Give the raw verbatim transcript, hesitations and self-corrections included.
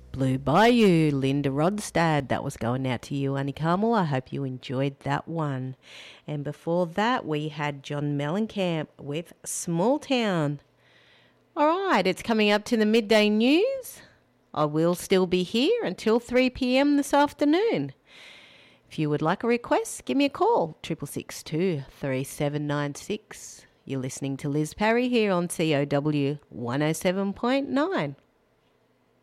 Blue Bayou, Linda Rodstad. That was going out to you, Annie Carmel. I hope you enjoyed that one. And before that, we had John Mellencamp with Small Town. All right, it's coming up to the midday news. I will still be here until three p.m. this afternoon. If you would like a request, give me a call, triple six two, three seven nine six. You're listening to Liz Parry here on C O W one oh seven point nine.